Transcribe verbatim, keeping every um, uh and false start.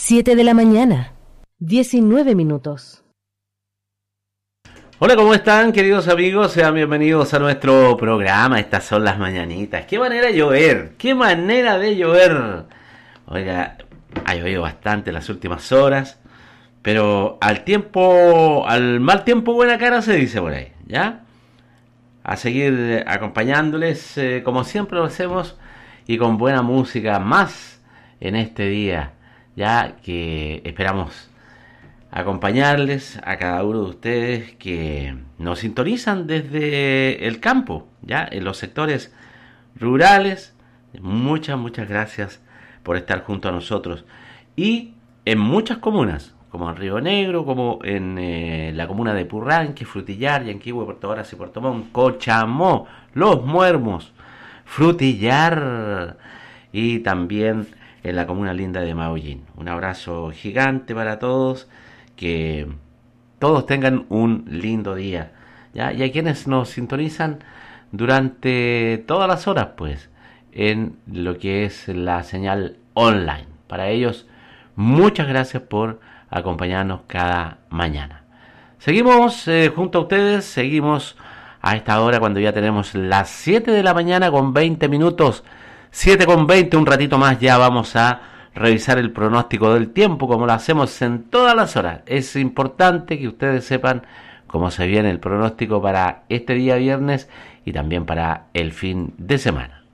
siete de la mañana, diecinueve minutos. Hola, ¿cómo están, queridos amigos? Sean bienvenidos a nuestro programa. Estas son las mañanitas. ¡Qué manera de llover! ¡Qué manera de llover! Oiga, ha llovido bastante las últimas horas, pero al tiempo, al mal tiempo buena cara se dice por ahí, ¿ya? A seguir acompañándoles eh, como siempre lo hacemos y con buena música más en este día, ya que esperamos acompañarles a cada uno de ustedes que nos sintonizan desde el campo, ya en los sectores rurales. Muchas, muchas gracias por estar junto a nosotros. Y en muchas comunas, como en Río Negro, como en eh, la comuna de Purranque, Frutillar, Yanquihue, Puerto Varas y Puerto Montt, Cochamó, Los Muermos, Frutillar y también en la comuna linda de Maullín. Un abrazo gigante para todos, que todos tengan un lindo día, ¿ya? Y a quienes nos sintonizan durante todas las horas, pues, en lo que es la señal online. Para ellos, muchas gracias por acompañarnos cada mañana. Seguimos eh, junto a ustedes, seguimos a esta hora cuando ya tenemos las siete de la mañana con veinte minutos, siete con veinte, un ratito más ya vamos a revisar el pronóstico del tiempo como lo hacemos en todas las horas. Es importante que ustedes sepan cómo se viene el pronóstico para este día viernes y también para el fin de semana.